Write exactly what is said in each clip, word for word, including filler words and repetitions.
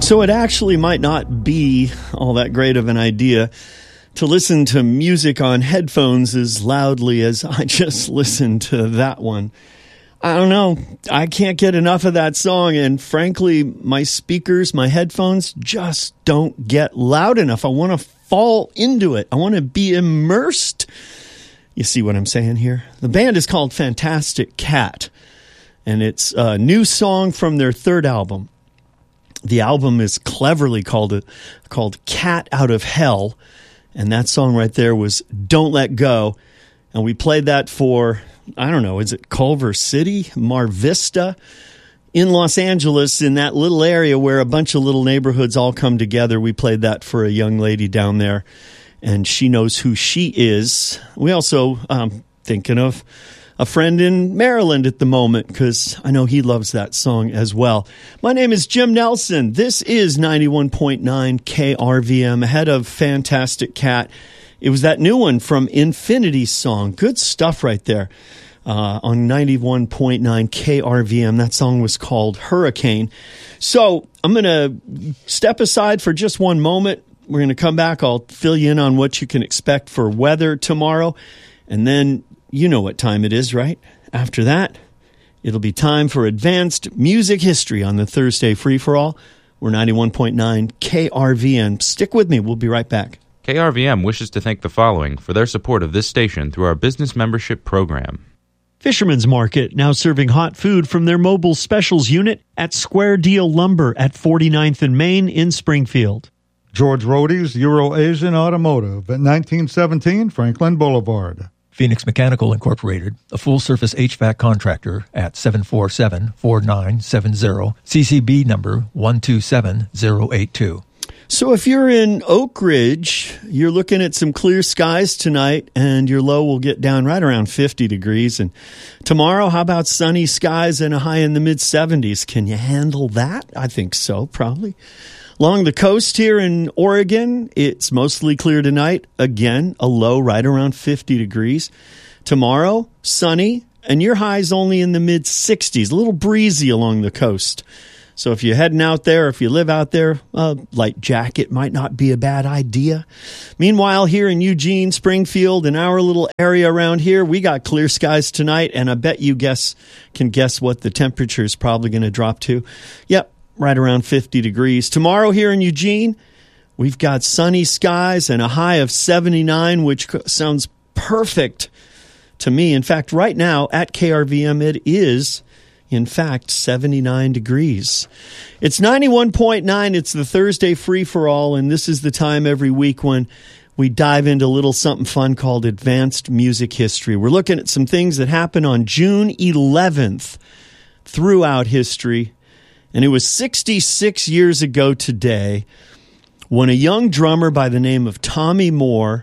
So it actually might not be all that great of an idea to listen to music on headphones as loudly as I just listened to that one. I don't know. I can't get enough of that song, and frankly, my speakers, my headphones just don't get loud enough. I want to fall into it. I want to be immersed. You see what I'm saying here? The band is called Fantastic Cat, and it's a new song from their third album. The album is cleverly called called Cat Out of Hell, and that song right there was Don't Let Go. And we played that for, I don't know, is it Culver City, Mar Vista, in Los Angeles, in that little area where a bunch of little neighborhoods all come together. We played that for a young lady down there, and she knows who she is. We also, um, thinking of a friend in Maryland at the moment, because I know he loves that song as well. My name is Jim Nelson. This is ninety-one point nine K R V M, ahead of Fantastic Cat. It was that new one from Infinity Song. Good stuff right there uh, on ninety-one point nine K R V M. That song was called Hurricane. So I'm going to step aside for just one moment. We're going to come back. I'll fill you in on what you can expect for weather tomorrow. And then you know what time it is, right? After that, it'll be time for Advanced Music History on the Thursday Free-for-All. We're ninety-one point nine K R V M. Stick with me. We'll be right back. K R V M wishes to thank the following for their support of this station through our business membership program. Fisherman's Market, now serving hot food from their mobile specials unit at Square Deal Lumber at forty-ninth and Main in Springfield. George Rody's Euro-Asian Automotive at nineteen seventeen Franklin Boulevard. Phoenix Mechanical Incorporated, a full-service H V A C contractor at seven four seven, four nine seven zero, C C B number one two seven zero eight two. So if you're in Oak Ridge, you're looking at some clear skies tonight, and your low will get down right around fifty degrees. And tomorrow, how about sunny skies and a high in the mid-seventies? Can you handle that? I think so, probably. Along the coast here in Oregon, it's mostly clear tonight. Again, a low right around fifty degrees. Tomorrow, sunny, and your high's only in the mid-sixties, a little breezy along the coast. So if you're heading out there, if you live out there, a light jacket might not be a bad idea. Meanwhile, here in Eugene, Springfield, in our little area around here, we got clear skies tonight, and I bet you guess can guess what the temperature is probably going to drop to. Yep. Right around fifty degrees. Tomorrow here in Eugene, we've got sunny skies and a high of seventy-nine, which sounds perfect to me. In fact, right now at K R V M, it is, in fact, seventy-nine degrees. It's ninety-one point nine. It's the Thursday Free-for-All, and this is the time every week when we dive into a little something fun called Advanced Music History. We're looking at some things that happened on June eleventh throughout history. And it was sixty-six years ago today when a young drummer by the name of Tommy Moore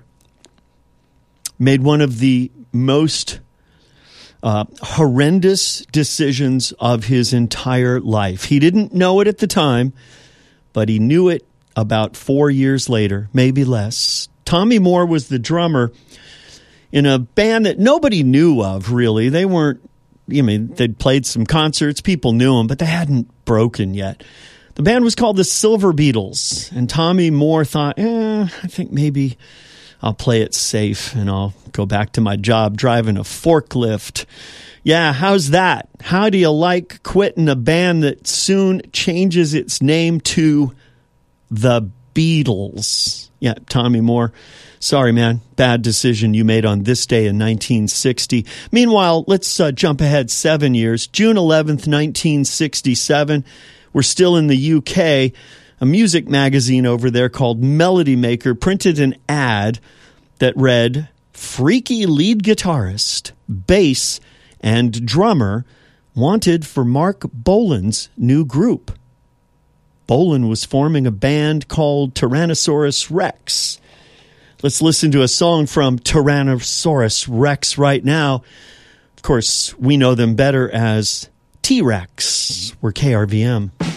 made one of the most uh, horrendous decisions of his entire life. He didn't know it at the time, but he knew it about four years later, maybe less. Tommy Moore was the drummer in a band that nobody knew of, really. They weren't, I mean, they'd played some concerts, people knew them, but they hadn't broken yet. The band was called the Silver Beatles, and Tommy Moore thought, eh, I think maybe I'll play it safe and I'll go back to my job driving a forklift. Yeah, how's that? How do you like quitting a band that soon changes its name to the Beatles? Yeah, Tommy Moore. Sorry, man. Bad decision you made on this day in nineteen sixty. Meanwhile, let's uh, jump ahead seven years. June eleventh, nineteen sixty-seven. We're still in the U K. A music magazine over there called Melody Maker printed an ad that read, "Freaky lead guitarist, bass, and drummer wanted for Mark Bolan's new group." Bolan was forming a band called Tyrannosaurus Rex. Let's listen to a song from Tyrannosaurus Rex right now. Of course, we know them better as T-Rex. We're K R V M.